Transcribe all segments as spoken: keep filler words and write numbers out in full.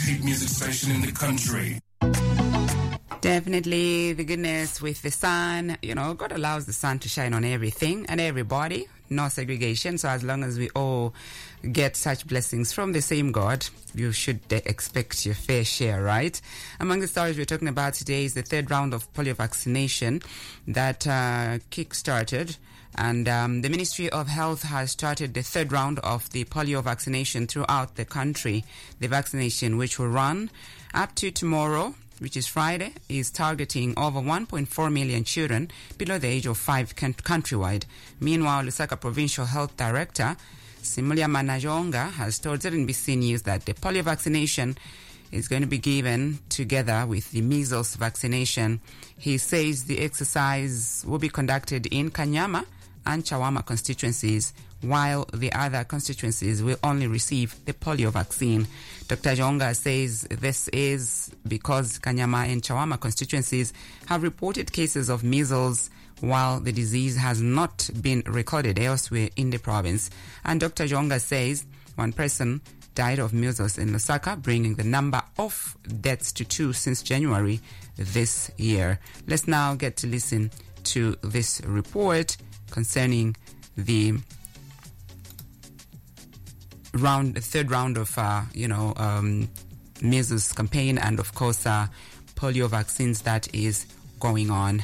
hit music station in the country. Definitely the goodness with the sun. You know, God allows the sun to shine on everything and everybody. No segregation. So as long as we all get such blessings from the same God, you should expect your fair share, right? Among the stories we're talking about today is the third round of polio vaccination that uh, kick-started. And um, the Ministry of Health has started the third round of the polio vaccination throughout the country. The vaccination, which will run up to tomorrow, which is Friday, is targeting over one point four million children below the age of five countrywide. Meanwhile, Lusaka Provincial Health Director Simulia Manajonga has told Z N B C News that the polio vaccination is going to be given together with the measles vaccination. He says the exercise will be conducted in Kanyama and Chawama constituencies, while the other constituencies will only receive the polio vaccine. Doctor Jonga says this is because Kanyama and Chawama constituencies have reported cases of measles, while the disease has not been recorded elsewhere in the province. And Doctor Jonga says one person died of measles in Lusaka, bringing the number of deaths to two since January this year. Let's now get to listen to this report concerning the round, the third round of, uh, you know, um, measles campaign and, of course, uh, polio vaccines that is going on.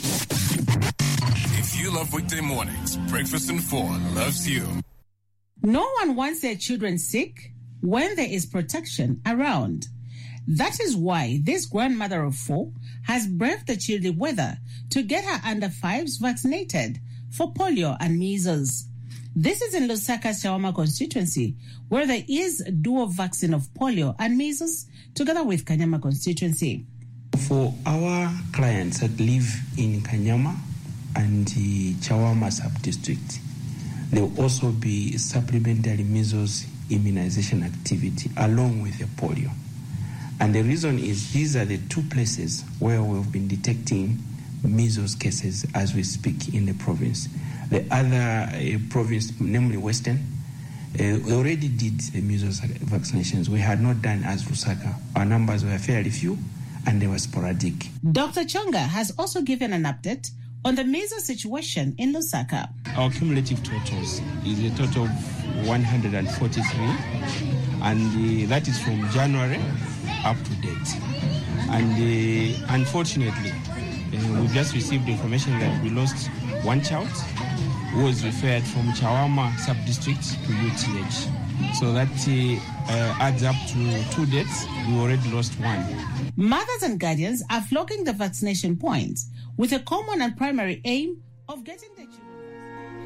If you love weekday mornings, Breakfast in Four loves you. No one wants their children sick when there is protection around. That is why this grandmother of four has braved the chilly weather to get her under fives vaccinated for polio and measles. This is in Lusaka's Chawama constituency, where there is a dual vaccine of polio and measles, together with Kanyama constituency. For our clients that live in Kanyama and the Chawama sub-district, there will also be supplementary measles immunization activity along with the polio. And the reason is these are the two places where we've been detecting measles cases as we speak in the province. The other uh, province, namely Western, uh, we already did the measles vaccinations. We had not done as Lusaka. Our numbers were fairly few and they were sporadic. Doctor Chonga has also given an update on the measles situation in Lusaka. Our cumulative totals is a total of one hundred forty-three, and uh, that is from January up to date. And uh, unfortunately, uh, we've just received information that we lost one child who was referred from Chawama sub-district to U T H. So that uh, uh, adds up to two deaths. We already lost one. Mothers and guardians are flocking the vaccination points with a common and primary aim of getting